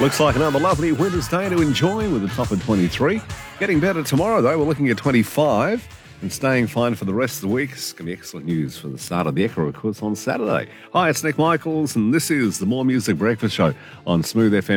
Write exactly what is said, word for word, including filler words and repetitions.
Looks like another lovely winter's day to enjoy with a top of twenty-three. Getting better tomorrow, though. We're looking at twenty-five and staying fine for the rest of the week. It's going to be excellent news for the start of the Echo, of course, on Saturday. Hi, it's Nick Michaels, and this is the More Music Breakfast Show on Smooth F M.